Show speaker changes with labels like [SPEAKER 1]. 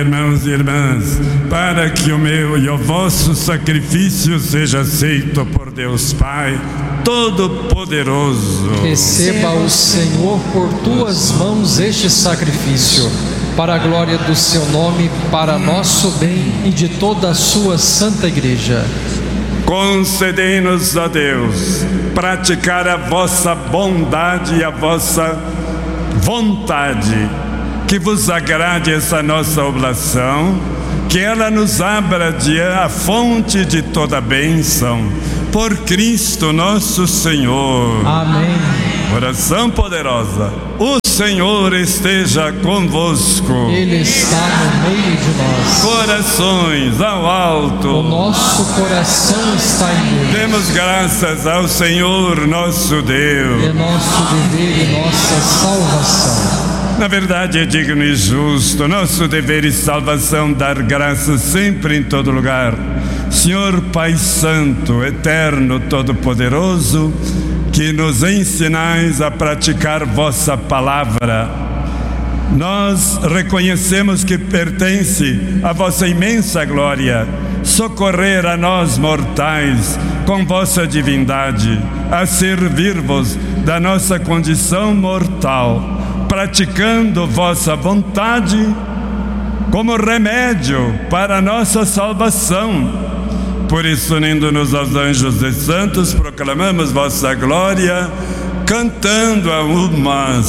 [SPEAKER 1] Irmãos e irmãs, para que o meu e o vosso sacrifício seja aceito por Deus Pai Todo-Poderoso.
[SPEAKER 2] Receba o Senhor por tuas mãos este sacrifício, para a glória do seu nome, para nosso bem e de toda a sua santa Igreja.
[SPEAKER 1] Concedei-nos, ó Deus, praticar a vossa bondade e a vossa vontade, que vos agrade essa nossa oblação, que ela nos abra a fonte de toda bênção, por Cristo nosso Senhor.
[SPEAKER 2] Amém.
[SPEAKER 1] Oração poderosa. O Senhor esteja convosco.
[SPEAKER 2] Ele está no meio de nós.
[SPEAKER 1] Corações ao alto.
[SPEAKER 2] O nosso coração está em Deus.
[SPEAKER 1] Demos graças ao Senhor nosso Deus.
[SPEAKER 2] É nosso dever e nossa salvação.
[SPEAKER 1] Na verdade é digno e justo, nosso dever e salvação, dar graças sempre em todo lugar. Senhor Pai Santo, Eterno, Todo-Poderoso, que nos ensinais a praticar vossa palavra, nós reconhecemos que pertence à vossa imensa glória socorrer a nós mortais com vossa divindade, a servir-vos da nossa condição mortal, praticando vossa vontade como remédio para a nossa salvação. Por isso, unindo-nos aos anjos e santos, proclamamos vossa glória, cantando a uma